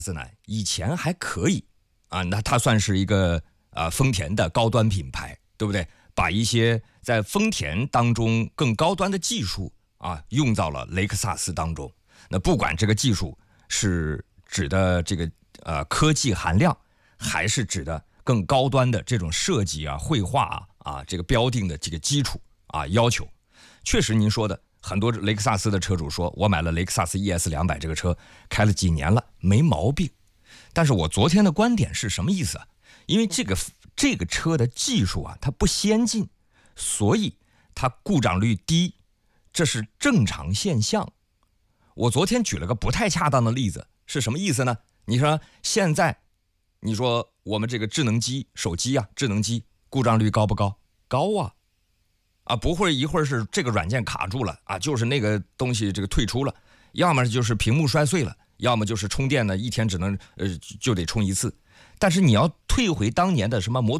斯呢，以前还可以啊，那它算是一个丰田的高端品牌，对不对？把一些在丰田当中更高端的技术啊，用到了雷克萨斯当中。那不管这个技术是指的这个科技含量，还是指的更高端的这种设计啊、绘画啊这个标定的这个基础啊要求，确实您说的。很多雷克萨斯的车主说，我买了雷克萨斯 ES200 这个车，开了几年了，没毛病。但是我昨天的观点是什么意思啊？因为这个车的技术啊，它不先进，所以它故障率低，这是正常现象。我昨天举了个不太恰当的例子，是什么意思呢？你说现在，你说我们这个智能机、手机啊，智能机故障率高不高？高啊！不会一会儿是这个软件卡住了啊，就是那个东西这个退出了，要么就是屏幕摔碎了，要么就是充电呢一天只能就得充一次。但是你要退回当年的什么摩托